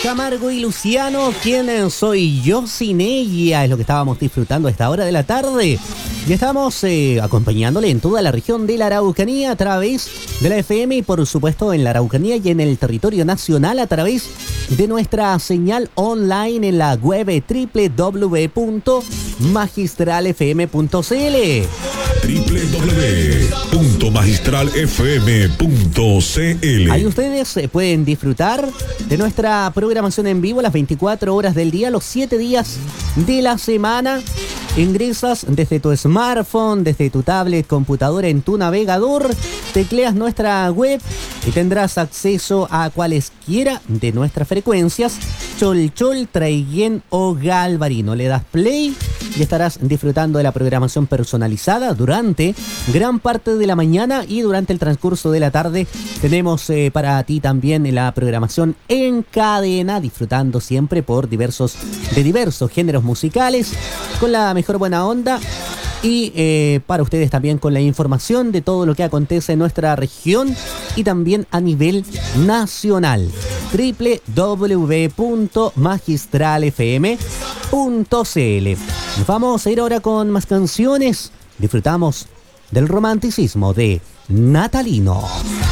Camargo y Luciano, ¿quién soy yo sin ella? Es lo que estábamos disfrutando a esta hora de la tarde. Y estamos acompañándole en toda la región de la Araucanía a través de la FM y por supuesto en la Araucanía y en el territorio nacional a través de nuestra señal online en la web www.magistralfm.cl www.magistralfm.cl. Ahí ustedes pueden disfrutar de nuestra programación en vivo las 24 horas del día, los 7 días de la semana. Ingresas desde tu smartphone, desde tu tablet, computadora, en tu navegador, tecleas nuestra web y tendrás acceso a cualesquiera de nuestras frecuencias, Cholchol, Traiguén o Galvarino. Le das play y estarás disfrutando de la programación personalizada durante gran parte de la mañana y durante el transcurso de la tarde. Tenemos para ti también la programación en cadena, disfrutando siempre por diversos géneros musicales, con la mejor buena onda y para ustedes también con la información de todo lo que acontece en nuestra región y también a nivel nacional. www.magistralfm.cl. Nos vamos a ir ahora con más canciones. Disfrutamos del romanticismo de Natalino.